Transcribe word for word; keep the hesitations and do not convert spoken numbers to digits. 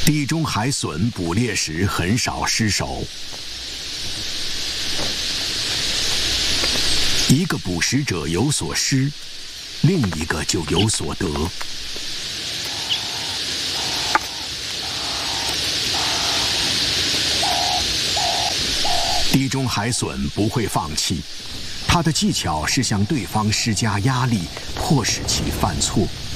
地中海隼捕猎时很少失手，一个捕食者有所失，另一个就有所得。地中海隼不会放弃，它的技巧是向对方施加压力，迫使其犯错。